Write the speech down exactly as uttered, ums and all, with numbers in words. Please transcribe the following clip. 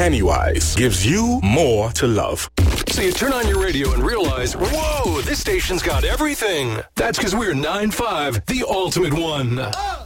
Pennywise gives you more to love. So you turn on your radio and realize, whoa, this station's got everything. That's because we're nine five, the ultimate one. Oh.